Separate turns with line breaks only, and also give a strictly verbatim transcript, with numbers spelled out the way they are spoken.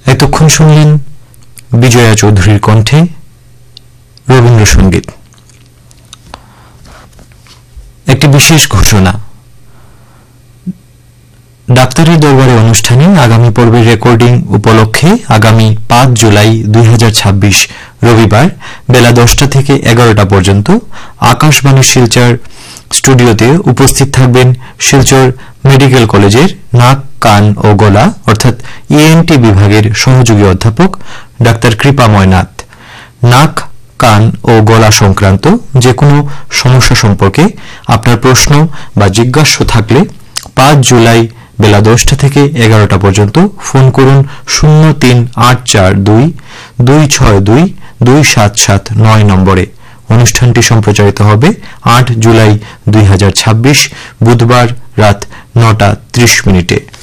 এতক্ষণ শুনলেন বিজয়া চৌধুরীর কণ্ঠে রবীন্দ্রসঙ্গীত। একটি বিশেষ ঘোষণা, ডাক্তারের দরবারে অনুষ্ঠানে আগামী পর্বের রেকর্ডিং উপলক্ষে আগামী পাঁচ জুলাই দুই হাজার ছাব্বিশ রবিবার বেলা দশটা থেকে এগারোটা পর্যন্ত আকাশবাণী শিলচর স্টুডিওতে উপস্থিত থাকবেন শিলচর মেডিকেল কলেজের নাক কান ও গলা অর্থাৎ ইএনটি বিভাগের সহযোগী অধ্যাপক ডাক্তার কৃপাময় নাথ। নাক কান ও গলা সংক্রান্ত যে কোনো সমস্যা সম্পর্কে আপনার প্রশ্ন বা জিজ্ঞাসা থাকলে পাঁচ জুলাই বেলা দশটা থেকে এগারোটা পর্যন্ত ফোন করুন শূন্য তিন আট চার দুই দুই ছয় দুই দুই সাত সাত নয় নম্বরে। অনুষ্ঠানটি সম্প্রচারিত হবে আট জুলাই দুই হাজার ছাব্বিশ বুধবার রাত নটা ত্রিশ মিনিটে।